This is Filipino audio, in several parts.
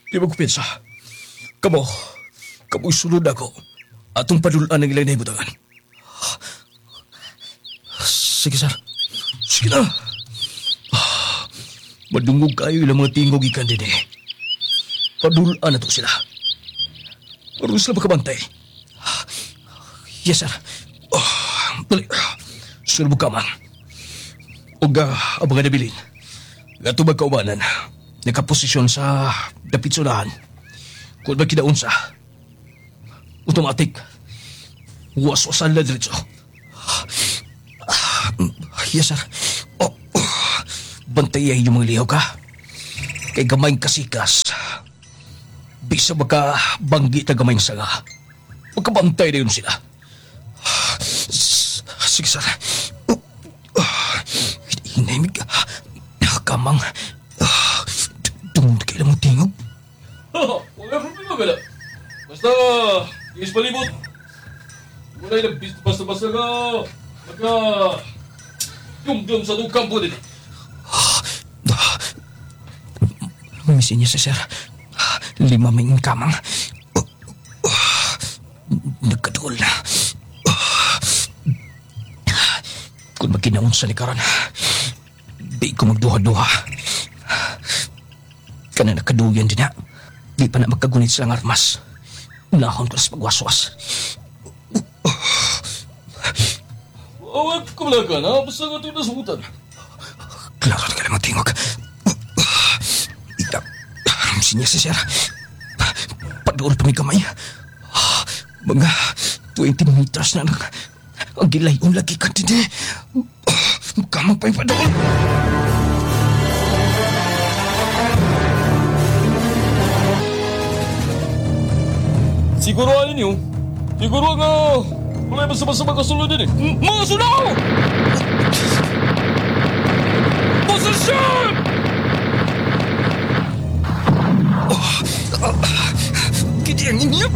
Di magpinsa. Kamo, kamo'y sulod ako. Atong padulaan ng ilang nahibutangan. Sige, sir. Sige na. Madungog kayo ilang mga tingog ikan din eh. Padulaan na to sila. Paano sila makabantay? Yes, sir. Dali. Sulod ka man. Huwag abang na bilin. Gatubag kaubanan. Nakaposisyon sa dapitsulahan. Kung ba kinaunsa, automatic, waswasan na diretso. Yes, sir. Bantayay yung mga lihaw ka. Kay gamayng kasikas. Bisa baka banggi na gamayng sanga. Magkabantay na yun sila. Sige, sir. Hinahimig ka. Kamang. Tungod ka ilang tingog. Wala problema bala. Basta, tingis palibot. Mulay na basta-basta ka. Magka... Dum-dum sa itong kampo din. Mamisin niya si sir. 5 may kamang. Nagkadul na. Kung magkinaon sa likaran, di ko magduha-duha. Kana nakaduyan din na. Di pa na magkagunit silang armas. Unahon ko sa pagwaswas. Awag ko lang ka na. Basta nga ito nasubutan. Klaro na ka lang tingog. Mamisin niya si sir. Padool pa may kamay. Mga 20 meters na lang. Ang gilayon lagi ka din eh. Kamang pa yung padool. Siguro alin yun. Siguro nga... Wala basta-basta magkasulod din eh. Mga sunaw! Posisyon! Kidiyang inyo!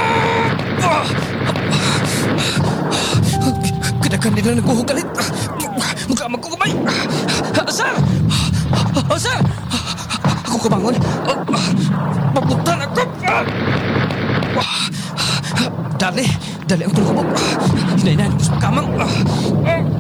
Kadakan nila naghuhugalit. Mukha magkukumay. Sir! Sir! Ako kumangon. Mabutan ako. Dali ang tulong mo. Hinahinaan ko sa pagkamang.